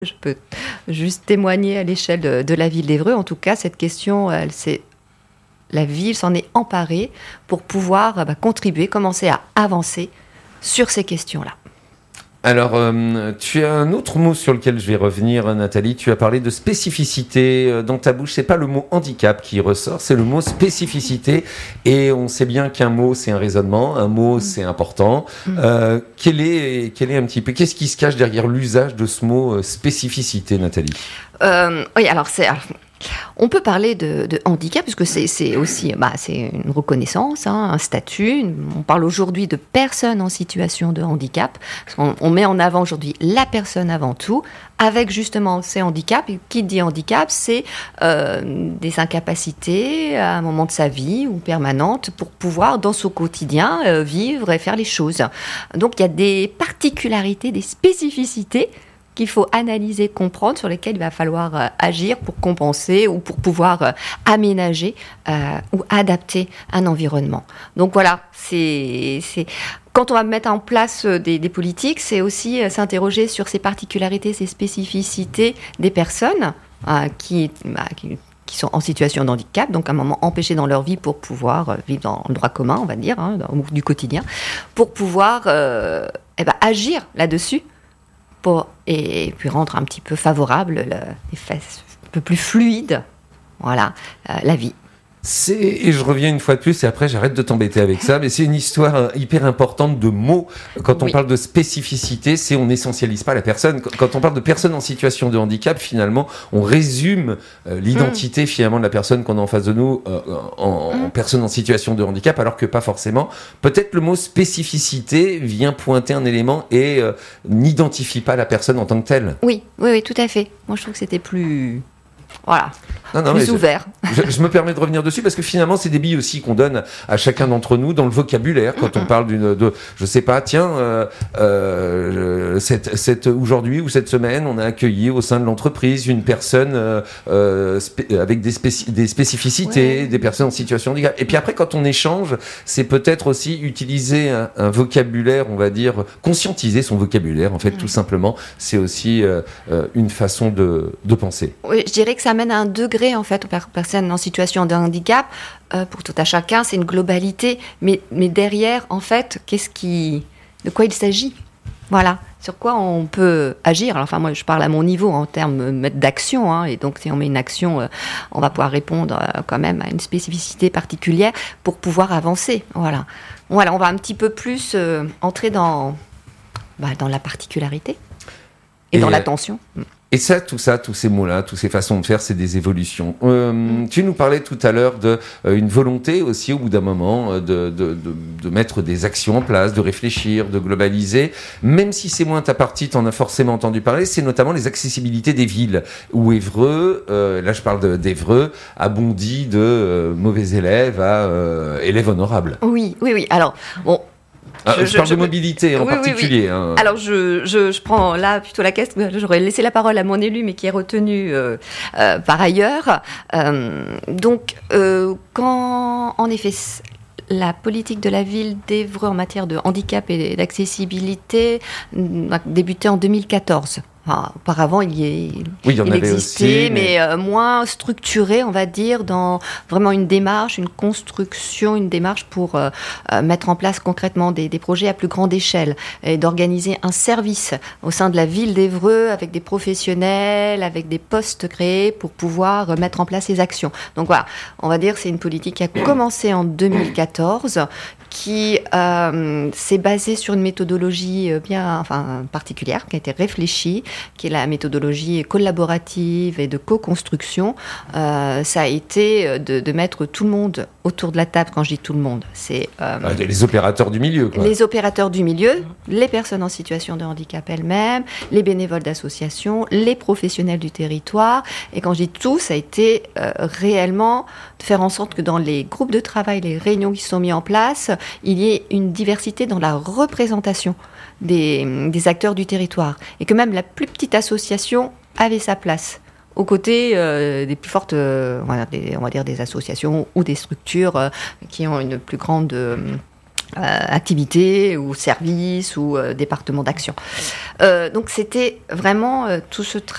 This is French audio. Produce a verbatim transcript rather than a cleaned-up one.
Je peux juste témoigner à l'échelle de, de la ville d'Évreux. En tout cas, cette question, elle, c'est, la ville s'en est emparée pour pouvoir bah, contribuer, commencer à avancer sur ces questions-là. Alors, euh, tu as un autre mot sur lequel je vais revenir, Nathalie. Tu as parlé de spécificité euh, dans ta bouche. C'est pas le mot handicap qui ressort, c'est le mot spécificité. Et on sait bien qu'un mot, c'est un raisonnement. Un mot, c'est important. Euh, quel est, quel est un petit peu, qu'est-ce qui se cache derrière l'usage de ce mot euh, spécificité, Nathalie ? euh, Oui, alors c'est... Alors... On peut parler de, de handicap, puisque c'est, c'est aussi bah, c'est une reconnaissance, hein, un statut. On parle aujourd'hui de personnes en situation de handicap. Parce qu'on, on met en avant aujourd'hui la personne avant tout, avec justement ces handicaps. Et qui dit handicap, c'est euh, des incapacités à un moment de sa vie ou permanentes pour pouvoir, dans son quotidien, euh, vivre et faire les choses. Donc il y a des particularités, des spécificités qu'il faut analyser, comprendre, sur lesquels il va falloir euh, agir pour compenser ou pour pouvoir euh, aménager euh, ou adapter un environnement. Donc voilà, c'est, c'est... quand on va mettre en place des, des politiques, c'est aussi euh, s'interroger sur ces particularités, ces spécificités des personnes euh, qui, bah, qui qui sont en situation de handicap, donc à un moment empêchés dans leur vie pour pouvoir euh, vivre dans le droit commun, on va dire, hein, dans, du quotidien, pour pouvoir euh, eh ben, agir là-dessus, pour, et puis rendre un petit peu favorable, le, un peu plus fluide, voilà, euh, la vie. C'est, et je reviens une fois de plus, et après j'arrête de t'embêter avec ça, mais c'est une histoire hyper importante de mots. Quand on oui. parle de spécificité, c'est on n'essentialise pas la personne. Quand on parle de personne en situation de handicap, finalement, on résume euh, l'identité mmh. finalement de la personne qu'on a en face de nous euh, en, mmh. en personne en situation de handicap, alors que pas forcément. Peut-être le mot spécificité vient pointer un élément et euh, n'identifie pas la personne en tant que telle. Oui, oui, oui, tout à fait. Moi, je trouve que c'était plus... Voilà, non, non, plus ouvert. Je, je me permets de revenir dessus parce que finalement, c'est des billes aussi qu'on donne à chacun d'entre nous dans le vocabulaire. Quand mm-hmm. on parle d'une, de, je sais pas, tiens, euh, euh, cette, cette, aujourd'hui ou cette semaine, on a accueilli au sein de l'entreprise une personne euh, euh, spé- avec des, spéci- des spécificités, ouais. des personnes en situation de handicap. Et puis après, quand on échange, c'est peut-être aussi utiliser un, un vocabulaire, on va dire, conscientiser son vocabulaire, en fait, mm-hmm. tout simplement. C'est aussi euh, euh, une façon de, de penser. Oui, je dirais que ça amène à un degré, en fait, aux personnes en situation de handicap. Euh, pour tout à chacun, c'est une globalité. Mais, mais derrière, en fait, qu'est-ce qui, de quoi il s'agit ? Voilà. Sur quoi on peut agir ? Alors, enfin, moi, je parle à mon niveau en termes d'action. Hein, et donc, si on met une action, euh, on va pouvoir répondre euh, quand même à une spécificité particulière pour pouvoir avancer. Voilà. Voilà, on va un petit peu plus euh, entrer dans, bah, dans la particularité et, et dans l'attention. Et ça, tout ça, tous ces mots-là, toutes ces façons de faire, c'est des évolutions. Euh, mmh. Tu nous parlais tout à l'heure d'une euh, volonté aussi, au bout d'un moment, de, de, de, de mettre des actions en place, de réfléchir, de globaliser. Même si c'est moins ta partie, t'en as forcément entendu parler, c'est notamment les accessibilités des villes. Où Évreux, euh, là je parle de, d'Évreux, a bondi de euh, mauvais élèves à euh, élèves honorables. Oui, oui, oui. Alors, bon... Ah, je, je parle je, de mobilité en oui, particulier. Oui, oui. Hein. Alors, je, je, je prends là plutôt la question. J'aurais laissé la parole à mon élu, mais qui est retenu euh, euh, par ailleurs. Euh, donc, euh, quand, en effet, la politique de la ville d'Évreux en matière de handicap et d'accessibilité a débuté en deux mille quatorze. Enfin, auparavant, il y est, oui, il, y en il avait existait, aussi, mais, mais euh, moins structuré, on va dire, dans vraiment une démarche, une construction, une démarche pour euh, euh, mettre en place concrètement des, des projets à plus grande échelle et d'organiser un service au sein de la ville d'Évreux avec des professionnels, avec des postes créés pour pouvoir mettre en place ces actions. Donc voilà, on va dire que c'est une politique qui a commencé en deux mille quatorze, qui euh, s'est basée sur une méthodologie bien, enfin, particulière, qui a été réfléchie, qui est la méthodologie collaborative et de co-construction. Euh, ça a été de, de mettre tout le monde autour de la table. Quand je dis tout le monde, c'est... Euh, ah, les opérateurs du milieu, quoi. Les opérateurs du milieu, les personnes en situation de handicap elles-mêmes, les bénévoles d'associations, les professionnels du territoire. Et quand je dis tout, ça a été euh, réellement de faire en sorte que dans les groupes de travail, les réunions qui sont mises en place, il y ait une diversité dans la représentation des, des acteurs du territoire. Et que même la plus petite association avait sa place, aux côtés euh, des plus fortes, euh, on, va dire des, on va dire des associations ou des structures euh, qui ont une plus grande... Euh, Euh, activités ou services ou euh, départements d'action. Euh, donc c'était vraiment euh, tout ce travail